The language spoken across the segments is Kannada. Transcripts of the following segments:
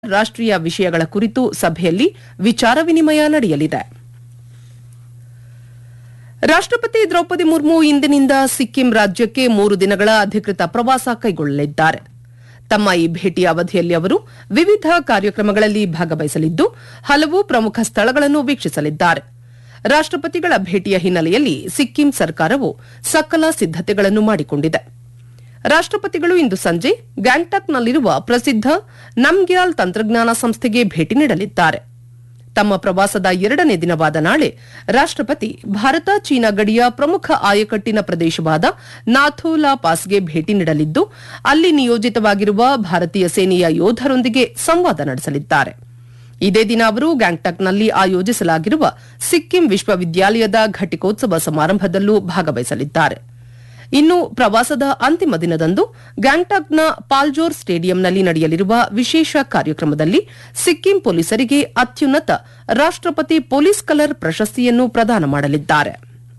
ರಾಷ್ಟ್ರೀಯ ವಿಷಯಗಳ ಕುರಿತು ಸಭೆಯಲ್ಲಿ ವಿಚಾರ ವಿನಿಮಯ ನಡೆಯಲಿದೆ. ರಾಷ್ಟ್ರಪತಿ ದ್ರೌಪದಿ ಮುರ್ಮು ಇಂದಿನಿಂದ ಸಿಕ್ಕಿಂ ರಾಜ್ಯಕ್ಕೆ 3 ದಿನಗಳ ಅಧಿಕೃತ ಪ್ರವಾಸ ಕೈಗೊಳ್ಳಲಿದ್ದಾರೆ. ತಮ್ಮ ಈ ಭೇಟಿಯ ಅವಧಿಯಲ್ಲಿ ಅವರು ವಿವಿಧ ಕಾರ್ಯಕ್ರಮಗಳಲ್ಲಿ ಭಾಗವಹಿಸಲಿದ್ದು ಹಲವು ಪ್ರಮುಖ ಸ್ಥಳಗಳನ್ನು ವೀಕ್ಷಿಸಲಿದ್ದಾರೆ. ರಾಷ್ಟ್ರಪತಿಗಳ ಭೇಟಿಯ ಹಿನ್ನೆಲೆಯಲ್ಲಿ ಸಿಕ್ಕಿಂ ಸರ್ಕಾರವು ಸಕಲ ಸಿದ್ದತೆಗಳನ್ನು ಮಾಡಿಕೊಂಡಿದೆ. ರಾಷ್ಟ್ರಪತಿಗಳು ಇಂದು ಸಂಜೆ ಗ್ಯಾಂಗ್ಟಾಕ್ನಲ್ಲಿರುವ ಪ್ರಸಿದ್ಧ ನಮ್ಗ್ಯಾಲ್ ತಂತ್ರಜ್ಞಾನ ಸಂಸ್ಥೆಗೆ ಭೇಟಿ ನೀಡಲಿದ್ದಾರೆ. ತಮ್ಮ ಪ್ರವಾಸದ 2ನೇ ದಿನವಾದ ನಾಳೆ ರಾಷ್ಟ್ರಪತಿ ಭಾರತ ಚೀನಾ ಗಡಿಯ ಪ್ರಮುಖ ಆಯಕಟ್ಟಿನ ಪ್ರದೇಶವಾದ ನಾಥೂ ಲಾ ಪಾಸ್ಗೆ ಭೇಟಿ ನೀಡಲಿದ್ದು ಅಲ್ಲಿ ನಿಯೋಜಿತವಾಗಿರುವ ಭಾರತೀಯ ಸೇನೆಯ ಯೋಧರೊಂದಿಗೆ ಸಂವಾದ ನಡೆಸಲಿದ್ದಾರೆ. ಇದೇ ದಿನ ಅವರು ಗ್ಯಾಂಗ್ಟಾಕ್ನಲ್ಲಿ ಆಯೋಜಿಸಲಾಗಿರುವ ಸಿಕ್ಕಿಂ ವಿಶ್ವವಿದ್ಯಾಲಯದ ಘಟಿಕೋತ್ಸವ ಸಮಾರಂಭದಲ್ಲೂ ಭಾಗವಹಿಸಲಿದ್ದಾರೆ. ಇನ್ನು ಪ್ರವಾಸದ ಅಂತಿಮ ದಿನದಂದು ಗ್ಯಾಂಗ್ಟಾಕ್ನ ಪಾಲ್ಜೋರ್ ಸ್ಟೇಡಿಯಂನಲ್ಲಿ ನಡೆಯಲಿರುವ ವಿಶೇಷ ಕಾರ್ಯಕ್ರಮದಲ್ಲಿ ಸಿಕ್ಕಿಂ ಪೊಲೀಸರಿಗೆ ಅತ್ಯುನ್ನತ ರಾಷ್ಟ್ರಪತಿ ಪೊಲೀಸ್ ಕಲರ್ ಪ್ರಶಸ್ತಿಯನ್ನು ಪ್ರದಾನ ಮಾಡಲಿದ್ದಾರೆ.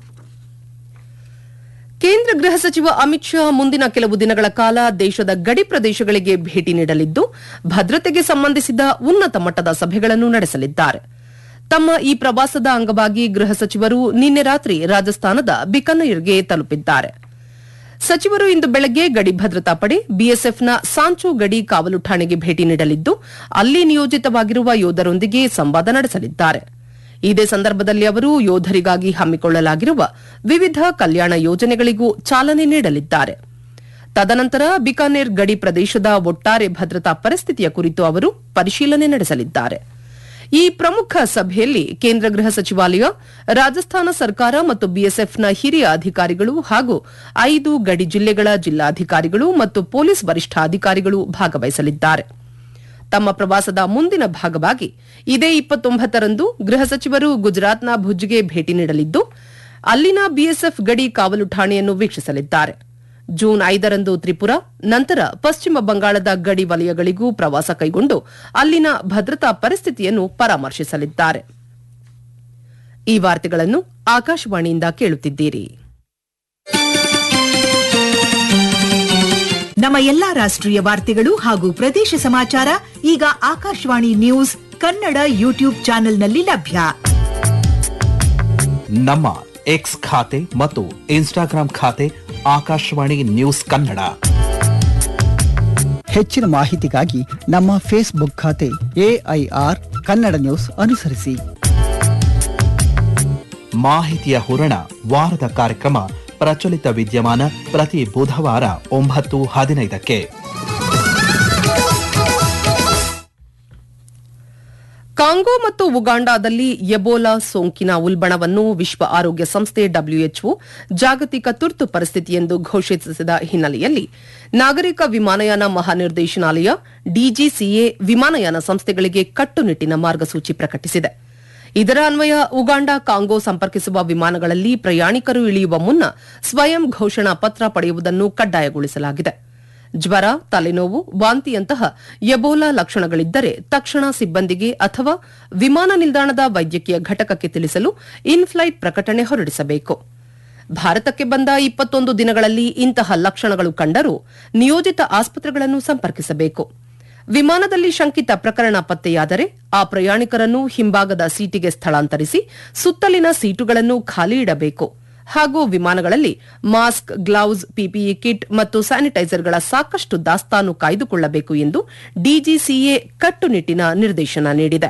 ಕೇಂದ್ರ ಗೃಹ ಸಚಿವ ಅಮಿತ್ ಶಾ ಮುಂದಿನ ಕೆಲವು ದಿನಗಳ ಕಾಲ ದೇಶದ ಗಡಿ ಪ್ರದೇಶಗಳಿಗೆ ಭೇಟಿ ನೀಡಲಿದ್ದು ಭದ್ರತೆಗೆ ಸಂಬಂಧಿಸಿದ ಉನ್ನತ ಮಟ್ಟದ ಸಭೆಗಳನ್ನು ನಡೆಸಲಿದ್ದಾರೆ. ತಮ್ಮ ಈ ಪ್ರವಾಸದ ಅಂಗವಾಗಿ ಗೃಹ ಸಚಿವರು ನಿನ್ನೆ ರಾತ್ರಿ ರಾಜಸ್ಥಾನದ ಬಿಕನೇರ್ಗೆ ತಲುಪಿದ್ದಾರೆ. ಸಚಿವರು ಇಂದು ಬೆಳಗ್ಗೆ ಗಡಿ ಭದ್ರತಾ ಪಡೆ ಬಿಎಸ್ಎಫ್ನ ಸಾಂಚೋ ಗಡಿ ಕಾವಲು ಠಾಣೆಗೆ ಭೇಟಿ ನೀಡಲಿದ್ದು ಅಲ್ಲಿ ನಿಯೋಜಿತವಾಗಿರುವ ಯೋಧರೊಂದಿಗೆ ಸಂವಾದ ನಡೆಸಲಿದ್ದಾರೆ. ಇದೇ ಸಂದರ್ಭದಲ್ಲಿ ಅವರು ಯೋಧರಿಗಾಗಿ ಹಮ್ಮಿಕೊಳ್ಳಲಾಗಿರುವ ವಿವಿಧ ಕಲ್ಯಾಣ ಯೋಜನೆಗಳಿಗೂ ಚಾಲನೆ ನೀಡಲಿದ್ದಾರೆ. ತದನಂತರ ಬಿಕಾನೇರ್ ಗಡಿ ಪ್ರದೇಶದ ಒಟ್ಟಾರೆ ಭದ್ರತಾ ಪರಿಸ್ಥಿತಿಯ ಕುರಿತು ಅವರು ಪರಿಶೀಲನೆ ನಡೆಸಲಿದ್ದಾರೆ. ಈ ಪ್ರಮುಖ ಸಭೆಯಲ್ಲಿ ಕೇಂದ್ರ ಗೃಹ ಸಚಿವಾಲಯ, ರಾಜಸ್ಥಾನ ಸರ್ಕಾರ ಮತ್ತು ಬಿಎಸ್ಎಫ್ನ ಹಿರಿಯ ಅಧಿಕಾರಿಗಳು ಹಾಗೂ 5 ಗಡಿ ಜಿಲ್ಲೆಗಳ ಜಿಲ್ಲಾಧಿಕಾರಿಗಳು ಮತ್ತು ಪೊಲೀಸ್ ವರಿಷ್ಠಾಧಿಕಾರಿಗಳು ಭಾಗವಹಿಸಲಿದ್ದಾರೆ. ತಮ್ಮ ಪ್ರವಾಸದ ಮುಂದಿನ ಭಾಗವಾಗಿ ಇದೇ 29ರಂದು ಗೃಹ ಸಚಿವರು ಗುಜರಾತ್ನ ಭುಜ್ಗೆ ಭೇಟಿ ನೀಡಲಿದ್ದು ಅಲ್ಲಿನ ಬಿಎಸ್ಎಫ್ ಗಡಿ ಕಾವಲು ಠಾಣೆಯನ್ನು ವೀಕ್ಷಿಸಲಿದ್ದಾರೆ. ಜೂನ್ 5ರಂದು ತ್ರಿಪುರಾ, ನಂತರ ಪಶ್ಚಿಮ ಬಂಗಾಳದ ಗಡಿ ವಲಯಗಳಿಗೂ ಪ್ರವಾಸ ಕೈಗೊಂಡು ಅಲ್ಲಿನ ಭದ್ರತಾ ಪರಿಸ್ಥಿತಿಯನ್ನು ಪರಾಮರ್ಶಿಸಲಿದ್ದಾರೆ. ಈ ವಾರ್ತೆಗಳನ್ನು ಆಕಾಶವಾಣಿಯಿಂದ ಕೇಳುತ್ತಿದ್ದೀರಿ. ನಮ್ಮ ಎಲ್ಲಾ ರಾಷ್ಟ್ರೀಯ ವಾರ್ತೆಗಳು ಹಾಗೂ ಪ್ರದೇಶ ಸಮಾಚಾರ ಈಗ ಆಕಾಶವಾಣಿ ನ್ಯೂಸ್ ಕನ್ನಡ ಯೂಟ್ಯೂಬ್ ಚಾನೆಲ್ನಲ್ಲಿ ಲಭ್ಯ. ನಮ್ಮ ಎಕ್ಸ್ ಖಾತೆ ಮತ್ತು ಇನ್ಸ್ಟಾಗ್ರಾಂ ಖಾತೆ ಆಕಾಶವಾಣಿ ನ್ಯೂಸ್ ಕನ್ನಡ. ಹೆಚ್ಚಿನ ಮಾಹಿತಿಗಾಗಿ ನಮ್ಮ ಫೇಸ್ಬುಕ್ ಖಾತೆ ಎಐಆರ್ ಕನ್ನಡ ನ್ಯೂಸ್ ಅನುಸರಿಸಿ. ಮಾಹಿತಿಯ ಹೂರಣ ವಾರದ ಕಾರ್ಯಕ್ರಮ ಪ್ರಚಲಿತ ವಿದ್ಯಮಾನ ಪ್ರತಿ ಬುಧವಾರ 9:15ಕ್ಕೆ. ಕಾಂಗೋ ಮತ್ತು ಉಗಾಂಡಾದಲ್ಲಿ ಎಬೋಲಾ ಸೋಂಕಿನ ಉಲ್ಬಣವನ್ನು ವಿಶ್ವ ಆರೋಗ್ಯ ಸಂಸ್ಥೆ ಡಬ್ಲ್ಯೂಎಚ್ಒ ಜಾಗತಿಕ ತುರ್ತು ಪರಿಸ್ಥಿತಿ ಎಂದು ಘೋಷಿಸಿದ ಹಿನ್ನೆಲೆಯಲ್ಲಿ ನಾಗರಿಕ ವಿಮಾನಯಾನ ಮಹಾನಿರ್ದೇಶನಾಲಯ ಡಿಜಿಸಿಎ ವಿಮಾನಯಾನ ಸಂಸ್ಥೆಗಳಿಗೆ ಕಟ್ಟುನಿಟ್ಟಿನ ಮಾರ್ಗಸೂಚಿ ಪ್ರಕಟಿಸಿದೆ. ಇದರ ಅನ್ವಯ ಉಗಾಂಡ ಕಾಂಗೋ ಸಂಪರ್ಕಿಸುವ ವಿಮಾನಗಳಲ್ಲಿ ಪ್ರಯಾಣಿಕರು ಇಳಿಯುವ ಮುನ್ನ ಸ್ವಯಂ ಘೋಷಣಾ ಪತ್ರ ಪಡೆಯುವುದನ್ನು ಕಡ್ಡಾಯಗೊಳಿಸಲಾಗಿದೆ. ಜ್ವರ, ತಲೆನೋವು, ವಾಂತಿಯಂತಹ ಎಬೋಲಾ ಲಕ್ಷಣಗಳಿದ್ದರೆ ತಕ್ಷಣ ಸಿಬ್ಬಂದಿಗೆ ಅಥವಾ ವಿಮಾನ ನಿಲ್ದಾಣದ ವೈದ್ಯಕೀಯ ಘಟಕಕ್ಕೆ ತಿಳಿಸಲು ಇನ್ಫ್ಲೈಟ್ ಪ್ರಕಟಣೆ ಹೊರಡಿಸಬೇಕು. ಭಾರತಕ್ಕೆ ಬಂದ 21 ದಿನಗಳಲ್ಲಿ ಇಂತಹ ಲಕ್ಷಣಗಳು ಕಂಡರೂ ನಿಯೋಜಿತ ಆಸ್ಪತ್ರೆಗಳನ್ನು ಸಂಪರ್ಕಿಸಬೇಕು. ವಿಮಾನದಲ್ಲಿ ಶಂಕಿತ ಪ್ರಕರಣ ಪತ್ತೆಯಾದರೆ ಆ ಪ್ರಯಾಣಿಕರನ್ನು ಹಿಂಭಾಗದ ಸೀಟಿಗೆ ಸ್ಥಳಾಂತರಿಸಿ ಸುತ್ತಲಿನ ಸೀಟುಗಳನ್ನು ಖಾಲಿ ಇಡಬೇಕು ಹಾಗೂ ವಿಮಾನಗಳಲ್ಲಿ ಮಾಸ್ಕ್, ಗ್ಲೌಸ್, ಪಿಪಿಇ ಕಿಟ್ ಮತ್ತು ಸ್ಯಾನಿಟೈಸರ್ಗಳ ಸಾಕಷ್ಟು ದಾಸ್ತಾನು ಕಾಯ್ದುಕೊಳ್ಳಬೇಕು ಎಂದು ಡಿಜಿಸಿಎ ಕಟ್ಟುನಿಟ್ಟಿನ ನಿರ್ದೇಶನ ನೀಡಿದೆ.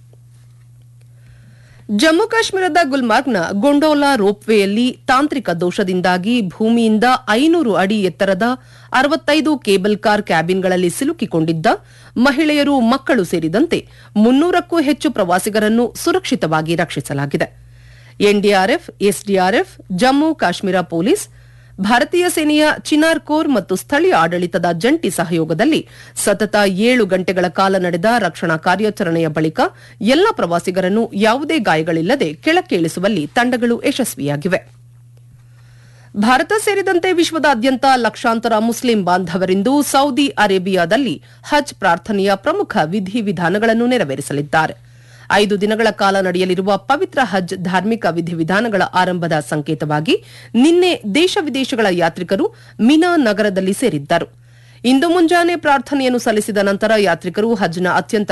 ಜಮ್ಮು ಕಾಶ್ಮೀರದ ಗುಲ್ಮಾರ್ಗ್ನ ಗೊಂಡೋಲಾ ರೋಪ್ವೇಯಲ್ಲಿ ತಾಂತ್ರಿಕ ದೋಷದಿಂದಾಗಿ ಭೂಮಿಯಿಂದ 500 ಅಡಿ ಎತ್ತರದ 65 ಕೇಬಲ್ ಕಾರ್ ಕ್ಯಾಬಿನ್ಗಳಲ್ಲಿ ಸಿಲುಕಿಕೊಂಡಿದ್ದ ಮಹಿಳೆಯರು, ಮಕ್ಕಳು ಸೇರಿದಂತೆ 300ಕ್ಕೂ ಹೆಚ್ಚು ಪ್ರವಾಸಿಗರನ್ನು ಸುರಕ್ಷಿತವಾಗಿ ರಕ್ಷಿಸಲಾಗಿದೆ. NDRF, SDRF, Jammu Kashmir police, ಭಾರತೀಯ ಸೇನೆಯ ಚಿನಾರ್ ಕೋರ್ ಮತ್ತು ಸ್ಥಳೀಯ ಆಡಳಿತದ ಜಂಟಿ ಸಹಯೋಗದಲ್ಲಿ ಸತತ 7 ಗಂಟೆಗಳ ಕಾಲ ನಡೆದ ರಕ್ಷಣಾ ಕಾರ್ಯಾಚರಣೆಯ ಬಳಿಕ ಎಲ್ಲ ಪ್ರವಾಸಿಗರನ್ನು ಯಾವುದೇ ಗಾಯಗಳಿಲ್ಲದೆ ಕೆಳಕ್ಕೆ ಇಳಿಸುವಲ್ಲಿ ತಂಡಗಳು ಯಶಸ್ವಿಯಾಗಿವೆ. ಭಾರತ ಸೇರಿದಂತೆ ವಿಶ್ವದಾದ್ಯಂತ ಲಕ್ಷಾಂತರ ಮುಸ್ಲಿಂ ಬಾಂಧವರಿಂದು ಸೌದಿ ಅರೇಬಿಯಾದಲ್ಲಿ ಹಜ್ ಪ್ರಾರ್ಥನೆಯ ಪ್ರಮುಖ ವಿಧಿವಿಧಾನಗಳನ್ನು ನೆರವೇರಿಸಲಿದ್ದಾರೆ. 5 ದಿನಗಳ ಕಾಲ ನಡೆಯಲಿರುವ ಪವಿತ್ರ ಹಜ್ ಧಾರ್ಮಿಕ ವಿಧಿವಿಧಾನಗಳ ಆರಂಭದ ಸಂಕೇತವಾಗಿ ನಿನ್ನೆ ದೇಶ ವಿದೇಶಗಳ ಯಾತ್ರಿಕರು ಮಿನಾ ನಗರದಲ್ಲಿ ಸೇರಿದ್ದರು. ಇಂದು ಮುಂಜಾನೆ ಪ್ರಾರ್ಥನೆಯನ್ನು ಸಲ್ಲಿಸಿದ ನಂತರ ಯಾತ್ರಿಕರು ಹಜ್ನ ಅತ್ಯಂತ